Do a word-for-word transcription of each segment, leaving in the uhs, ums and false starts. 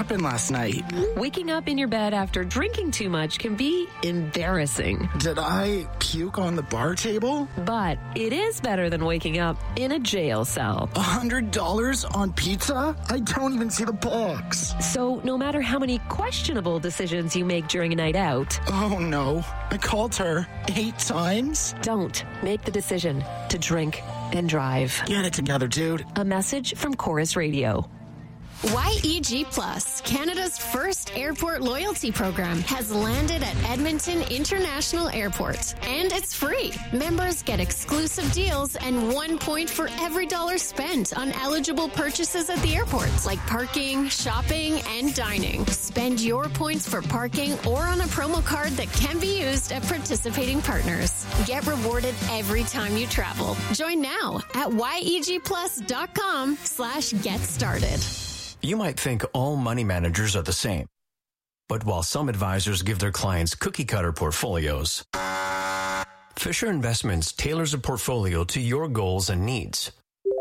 happened last night? Waking up in your bed after drinking too much can be embarrassing. Did I puke on the bar table? But it is better than waking up in a jail cell. A hundred dollars on pizza? I don't even see the box. So no matter how many questionable decisions you make during a night out... Oh no, I called her eight times? Don't make the decision to drink and drive. Get it together, dude. A message from Chorus Radio. Y E G Plus, Canada's first airport loyalty program, has landed at Edmonton International Airport. And it's free. Members get exclusive deals and one point for every dollar spent on eligible purchases at the airport, like parking, shopping, and dining. Spend your points for parking or on a promo card that can be used at participating partners. Get rewarded every time you travel. Join now at yegplus.com slash get started. You might think all money managers are the same. But while some advisors give their clients cookie-cutter portfolios, Fisher Investments tailors a portfolio to your goals and needs.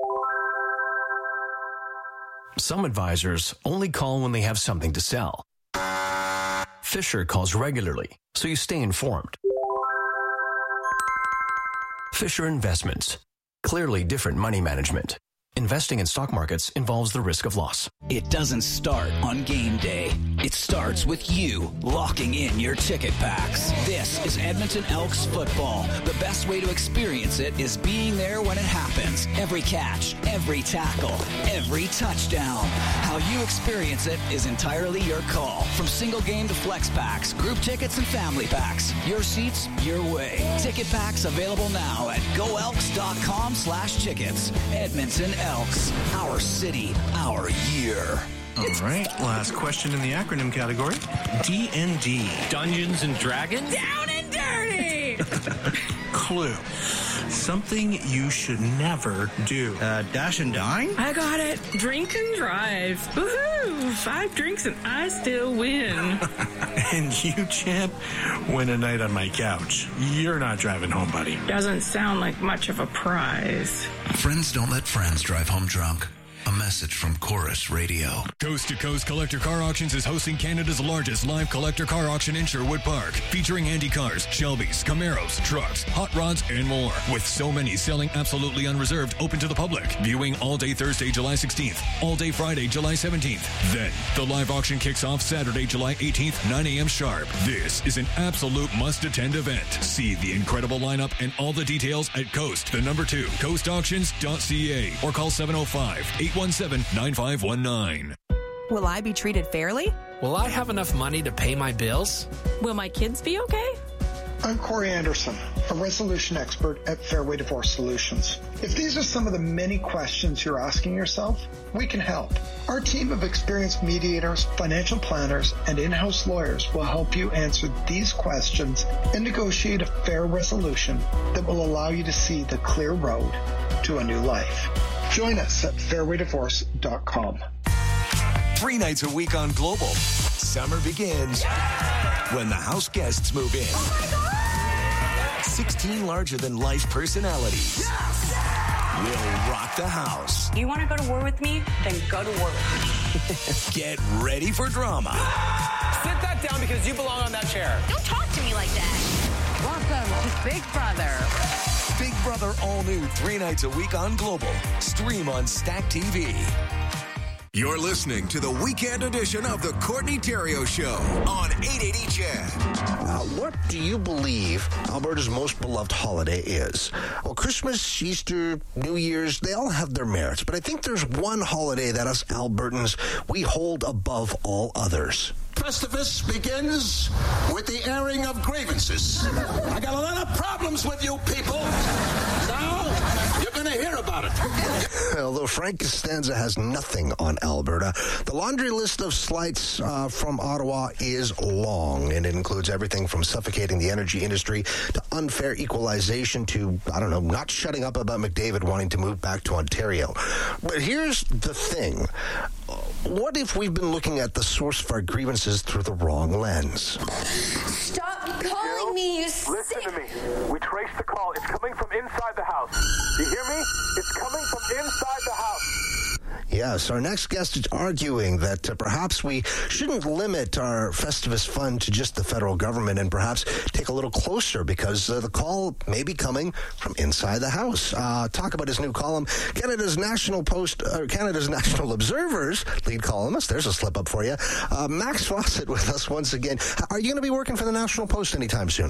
Some advisors only call when they have something to sell. Fisher calls regularly, so you stay informed. Fisher Investments. Clearly different money management. Investing in stock markets involves the risk of loss. It doesn't start on game day. It starts with you locking in your ticket packs. This is Edmonton Elks football. The best way to experience it is being there when it happens. Every catch, every tackle, every touchdown. How you experience it is entirely your call. From single game to flex packs, group tickets and family packs. Your seats, your way. Ticket packs available now at goelks.com slash tickets. Edmonton Elks. Our city, our year. All right, last question in the acronym category. D and D. Dungeons and Dragons? Down and dirty! Clue. Something you should never do. Uh, dash and dine? I got it. Drink and drive. Woohoo! Five drinks and I still win. And you, champ, win a night on my couch. You're not driving home, buddy. Doesn't sound like much of a prize. Friends don't let friends drive home drunk. A message from Chorus Radio. Coast to Coast Collector Car Auctions is hosting Canada's largest live collector car auction in Sherwood Park, featuring Andy cars, Shelbys, Camaros, trucks, hot rods, and more. With so many selling absolutely unreserved, open to the public. Viewing all day Thursday, July sixteenth, all day Friday, July seventeenth. Then, the live auction kicks off Saturday, July eighteenth, nine a.m. sharp. This is an absolute must-attend event. See the incredible lineup and all the details at Coast, the number two, coast auctions dot c a, or call seven oh five, eight one seven, nine five one nine. Will I be treated fairly? Will I have enough money to pay my bills? Will my kids be okay? I'm Corey Anderson, a resolution expert at Fairway Divorce Solutions. If these are some of the many questions you're asking yourself, we can help. Our team of experienced mediators, financial planners, and in-house lawyers will help you answer these questions and negotiate a fair resolution that will allow you to see the clear road to a new life. Join us at fairway divorce dot com. Three nights a week on Global. Summer begins yeah! when the house guests move in. Oh my God! sixteen larger-than-life personalities yes! will rock the house. You want to go to war with me? Then go to war with me. Get ready for drama. Sit that down because you belong on that chair. Don't talk to me like that. Welcome to Big Brother. Big Brother all new three nights a week on Global. Stream on Stack T V. You're listening to the weekend edition of the Courtney Theriault Show on eight eighty C H E D. Uh, what do you believe Alberta's most beloved holiday is? Well, Christmas, Easter, New Year's, they all have their merits, but I think there's one holiday that us Albertans, we hold above all others. Festivus begins with the airing of grievances. I got a lot of problems with you people. Now, you're going to hear about it. Although Frank Costanza has nothing on Alberta, the laundry list of slights uh, from Ottawa is long, and it includes everything from suffocating the energy industry to unfair equalization to, I don't know, not shutting up about McDavid wanting to move back to Ontario. But here's the thing. What if we've been looking at the source of our grievances through the wrong lens? Stop calling me, you Listen sick... to me. We traced the call. It's coming from inside the house. You hear me? It's coming from inside the house. Yes, our next guest is arguing that uh, perhaps we shouldn't limit our Festivus fund to just the federal government and perhaps take a little closer because uh, the call may be coming from inside the House. Uh, talk about his new column, Canada's National Post, uh, Canada's National Observer's lead columnist. There's a slip up for you. Uh, Max Fawcett with us once again. Are you going to be working for the National Post anytime soon?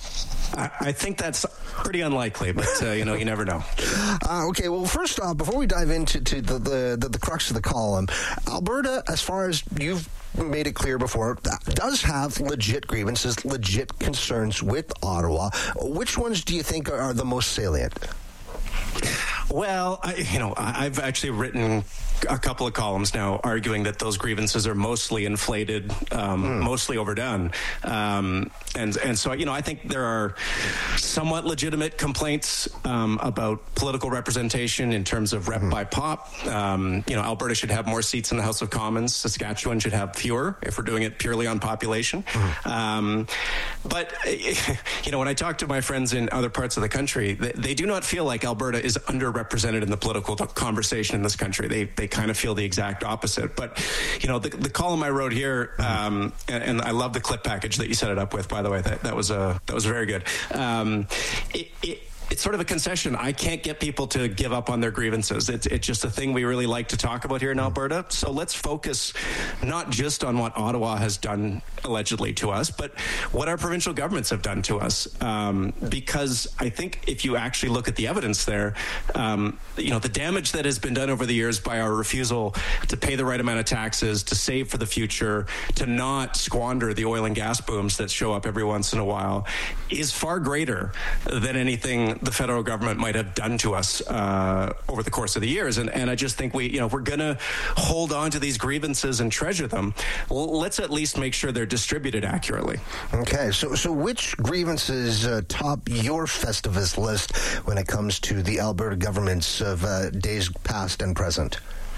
I think that's pretty unlikely, but, uh, you know, you never know. Uh, okay, well, first off, before we dive into to the, the, the, the crux of the column, Alberta, as far as you've made it clear before, does have legit grievances, legit concerns with Ottawa. Which ones do you think are, are the most salient? Well, I, you know, I've actually written a couple of columns now arguing that those grievances are mostly inflated, um, mm. mostly overdone. Um, and, and so, you know, I think there are somewhat legitimate complaints um, about political representation in terms of rep mm. by pop. Um, you know, Alberta should have more seats in the House of Commons. Saskatchewan should have fewer if we're doing it purely on population. Mm. Um, but, you know, when I talk to my friends in other parts of the country, they, they do not feel like Alberta is underrepresented in the political conversation in this country. They, they kind of feel the exact opposite. But, you know, the, the column I wrote here, um, and, and I love the clip package that you set it up with, by the way. That, that was a, that was very good. Um, it, it, It's sort of a concession. I can't get people to give up on their grievances. It's, it's just a thing we really like to talk about here in Alberta. So let's focus not just on what Ottawa has done allegedly to us, but what our provincial governments have done to us. Um, because I think if you actually look at the evidence there, um, you know, the damage that has been done over the years by our refusal to pay the right amount of taxes, to save for the future, to not squander the oil and gas booms that show up every once in a while is far greater than anything the federal government might have done to us uh, over the course of the years. And, and I just think we, you know, if we're going to hold on to these grievances and treasure them, well, let's at least make sure they're distributed accurately. Okay, so so which grievances uh, top your Festivus list when it comes to the Alberta governments of uh, days past and present?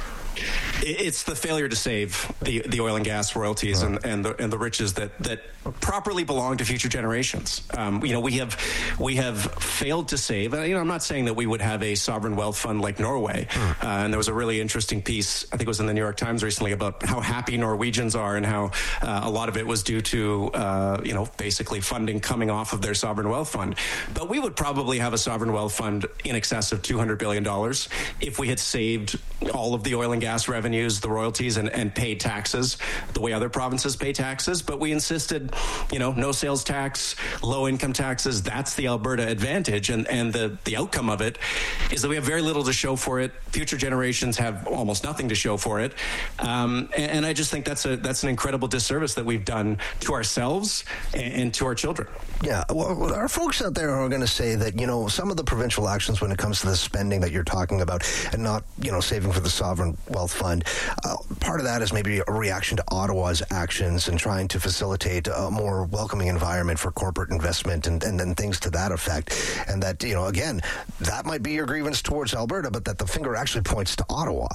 It's the failure to save the, the oil and gas royalties right. and, and the and the riches that, that properly belong to future generations. Um, you know, we have we have failed to save. Uh, you know, I'm not saying that we would have a sovereign wealth fund like Norway. Mm. Uh, and there was a really interesting piece, I think it was in the New York Times recently, about how happy Norwegians are and how uh, a lot of it was due to uh, you know basically funding coming off of their sovereign wealth fund. But we would probably have a sovereign wealth fund in excess of two hundred billion dollars if we had saved all of the oil and gas revenues, the royalties, and, and paid taxes the way other provinces pay taxes. But we insisted, you know, no sales tax, low income taxes. That's the Alberta advantage. And, and the, the outcome of it is that we have very little to show for it. Future generations have almost nothing to show for it. Um, and, and I just think that's a that's an incredible disservice that we've done to ourselves and, and to our children. Yeah, well, our folks out there are going to say that, you know, some of the provincial actions when it comes to the spending that you're talking about and not, you know, saving for the sovereign wealth fund, uh, part of that is maybe a reaction to Ottawa's actions and trying to facilitate a more welcoming environment for corporate investment and, and, and things to that effect. And that, you know, again, that might be your grievance towards Alberta, but that the finger actually points to Ottawa.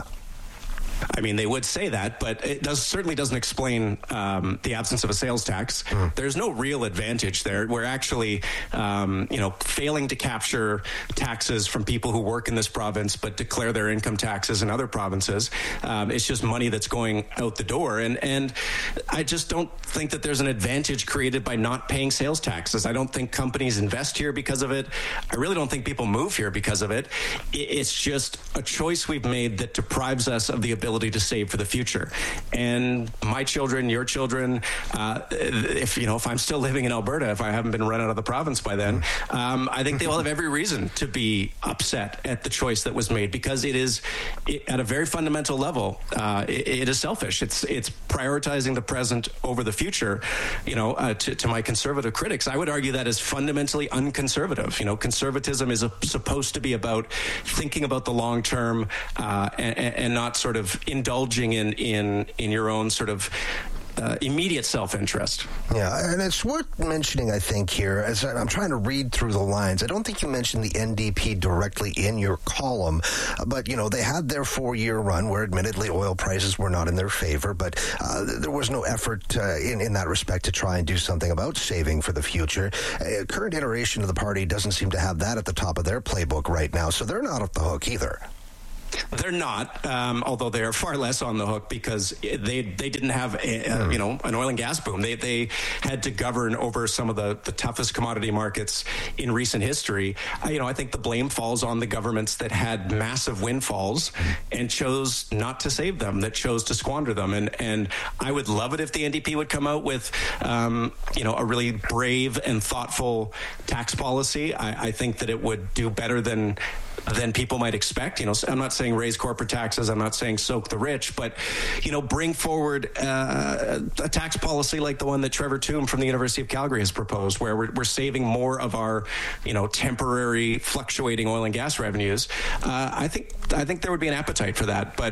I mean, they would say that, but it does certainly doesn't explain um, the absence of a sales tax. Mm. There's no real advantage there. We're actually, um, you know, failing to capture taxes from people who work in this province but declare their income taxes in other provinces. Um, it's just money that's going out the door. And, and I just don't think that there's an advantage created by not paying sales taxes. I don't think companies invest here because of it. I really don't think people move here because of it. It's just a choice we've made that deprives us of the ability to save for the future. And my children, your children, uh, if you know, if I'm still living in Alberta, if I haven't been run out of the province by then, um, I think they will have every reason to be upset at the choice that was made, because it is, it, at a very fundamental level, uh, it, it is selfish. It's it's prioritizing the present over the future. You know, uh, to, to my conservative critics, I would argue that is fundamentally unconservative. You know, conservatism is a, supposed to be about thinking about the long term uh, and, and not sort of indulging in, in, in your own sort of Uh, immediate self-interest. Yeah, and it's worth mentioning, I think, here, as I'm trying to read through the lines, I don't think you mentioned the N D P directly in your column, but, you know, they had their four-year run where, admittedly, oil prices were not in their favor, but uh, there was no effort uh, in, in that respect to try and do something about saving for the future. Uh, current iteration of the party doesn't seem to have that at the top of their playbook right now, so they're not off the hook either. They're not, um, although they are far less on the hook because they they didn't have a, a, you know an oil and gas boom. They they had to govern over some of the, the toughest commodity markets in recent history. I, you know, I think the blame falls on the governments that had massive windfalls and chose not to save them, that chose to squander them. And and I would love it if the N D P would come out with um, you know a really brave and thoughtful tax policy. I, I think that it would do better than. than people might expect. You know, I'm not saying raise corporate taxes. I'm not saying soak the rich, but, you know, bring forward uh, a tax policy like the one that Trevor Toome from the University of Calgary has proposed, where we're, we're saving more of our, you know, temporary fluctuating oil and gas revenues. Uh, I think I think there would be an appetite for that, but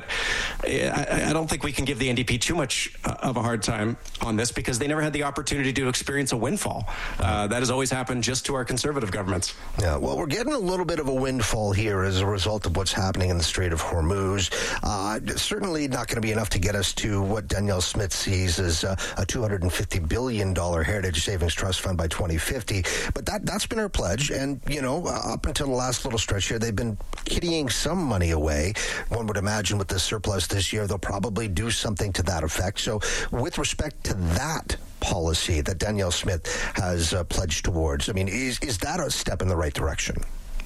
I, I don't think we can give the N D P too much of a hard time on this because they never had the opportunity to experience a windfall. Uh, that has always happened just to our conservative governments. Yeah, well, we're getting a little bit of a windfall here as a result of what's happening in the Strait of Hormuz. Uh, certainly not going to be enough to get us to what Danielle Smith sees as uh, a two hundred fifty billion dollars Heritage Savings Trust Fund by twenty fifty. But that, that's been her pledge. And, you know, uh, up until the last little stretch here, they've been kittying some money away. One would imagine with the surplus this year, they'll probably do something to that effect. So with respect to that policy that Danielle Smith has uh, pledged towards, I mean, is, is that a step in the right direction?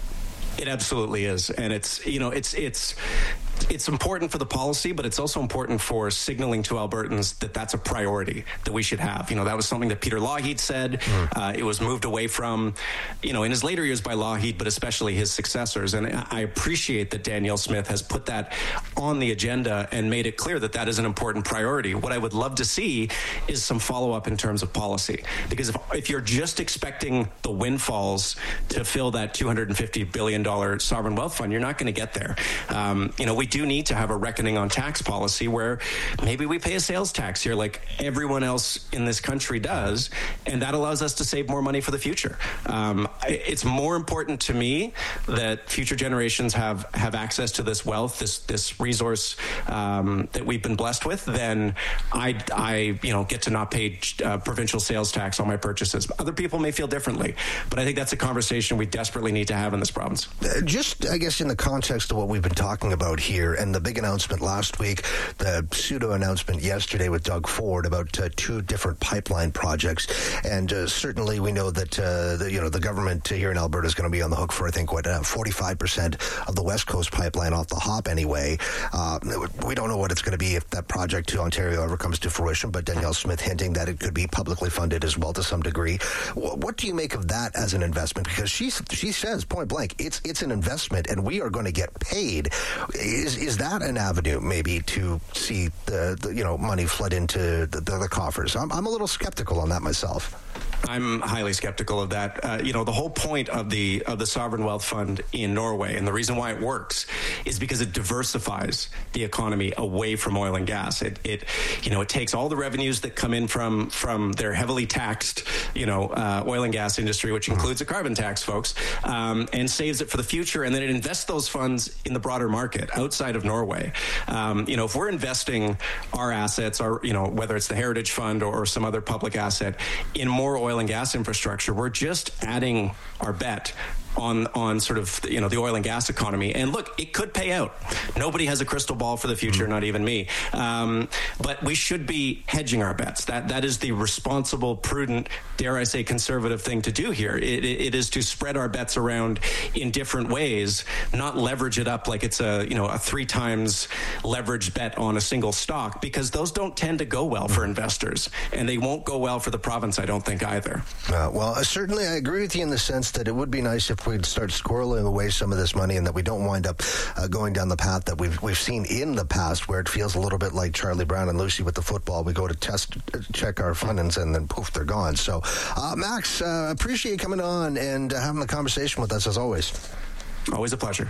It absolutely is. And it's, you know, it's, it's, it's important for the policy, but it's also important for signaling to Albertans that that's a priority that we should have. You know, that was something that Peter Lougheed said. Mm. Uh, it was moved away from, you know, in his later years by Lougheed, but especially his successors. And I appreciate that Danielle Smith has put that on the agenda and made it clear that that is an important priority. What I would love to see is some follow-up in terms of policy. Because if, if you're just expecting the windfalls to fill that two hundred fifty billion dollars sovereign wealth fund, you're not going to get there. Um, you know, we do need to have a reckoning on tax policy where maybe we pay a sales tax here like everyone else in this country does, and that allows us to save more money for the future. Um, it's more important to me that future generations have, have access to this wealth, this this resource um, that we've been blessed with, than I, I you know, get to not pay uh, provincial sales tax on my purchases. Other people may feel differently, but I think that's a conversation we desperately need to have in this province. Uh, just, I guess, in the context of what we've been talking about here, and the big announcement last week, the pseudo announcement yesterday with Doug Ford about uh, two different pipeline projects, and uh, certainly we know that uh, the, you know the government here in Alberta is going to be on the hook for I think what uh, forty-five percent of the West Coast pipeline off the hop anyway. Uh, we don't know what it's going to be if that project to Ontario ever comes to fruition, but Danielle Smith hinting that it could be publicly funded as well to some degree. What do you make of that as an investment? Because she she says point blank, it's it's an investment, and we are going to get paid. Is is that an avenue maybe to see the, the you know money flood into the, the, the coffers? I'm I'm a little skeptical on that myself. I'm highly skeptical of that. Uh, you know, the whole point of the of the Sovereign Wealth Fund in Norway, and the reason why it works, is because it diversifies the economy away from oil and gas. It, it you know, it takes all the revenues that come in from from their heavily taxed, you know, uh, oil and gas industry, which includes a carbon tax, folks, um, and saves it for the future, and then it invests those funds in the broader market outside of Norway. Um, you know, if we're investing our assets, our you know, whether it's the Heritage Fund or, or some other public asset, in more oil and gas infrastructure, we're just adding our bet on on sort of, you know, the oil and gas economy. And look, it could pay out. Nobody has a crystal ball for the future, mm-hmm. not even me. Um, but we should be hedging our bets. That that is the responsible, prudent, dare I say, conservative thing to do here. It, it, it is to spread our bets around in different ways, not leverage it up like it's a, you know, a three times leveraged bet on a single stock, because those don't tend to go well for investors, and they won't go well for the province, I don't think, either. Uh, well, uh, certainly I agree with you in the sense that it would be nice if we'd start squirreling away some of this money, and that we don't wind up uh, going down the path that we've we've seen in the past, where it feels a little bit like Charlie Brown and Lucy with the football. We go to test check our fundings, and then poof, they're gone. So, uh, Max, uh, appreciate you coming on and uh, having the conversation with us as always. Always a pleasure.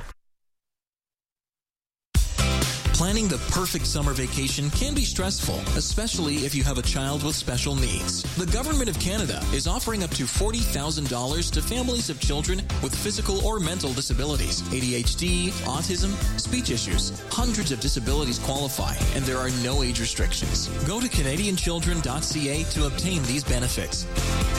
Planning the perfect summer vacation can be stressful, especially if you have a child with special needs. The Government of Canada is offering up to forty thousand dollars to families of children with physical or mental disabilities, A D H D, autism, speech issues. Hundreds of disabilities qualify, and there are no age restrictions. Go to Canadian Children dot C A to obtain these benefits.